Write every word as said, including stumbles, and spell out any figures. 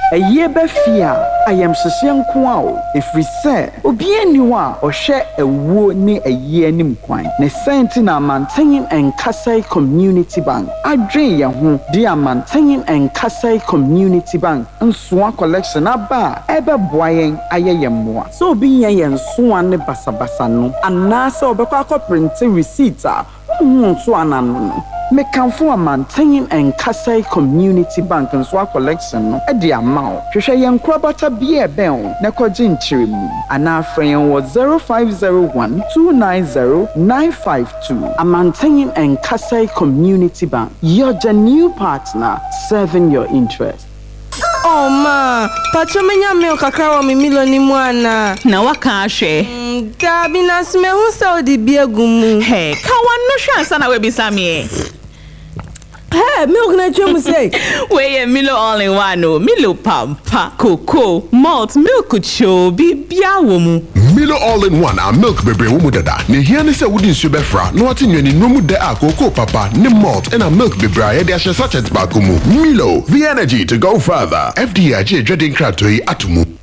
ɛyɛ bɛfia ayam hyehye nko a o efiri sɛ obi ani hɔ a ɔhwɛ ɛwuo ne ɛyɛ anim kwan ne senti na Amanten Nkasai Community Bank adwen yɛ ho di Amanten Nkasai Community Bank nsoa collection aba ɛbɛboa yɛn ayɛ yɛn mmoa so obi yɛn yɛn nsoa ne basabasa no anaasɛ ɔbɛkɔ akɔ print receipt a hu nso anano no mekanfo Amanten Nkasai Community Bank nsoa collection no ɛde ama o hwehwɛ yɛn korabata bia ɛbɛn o na kɔgye nkyeremu ana afrɛ yɛn wɔ zero five zero one two nine zero nine five two Amanten Nkasai Community Bank, your new partner serving your interest. Oh ma, pacho menya milk kakra wa mi milo ni mwana. Na waka ahwe. Mm, dabi na sme hu sa odi biegumu. Hey, ka wano hwe ansa na we bisa me. Hey, milk na chum say. We ye Milo all in one no. Milo pampa, cocoa, malt, milk cho bibia wo mu. Milo all in one a milk bebre wo mu dada. Ne hia ne se wodi nsu befra, no ati nwani no mu de a cocoa papa, ne malt and a milk bebre a de ahye sachet ba ko mu. Milo, the energy to go further. F D A je dredin kratoi atumu.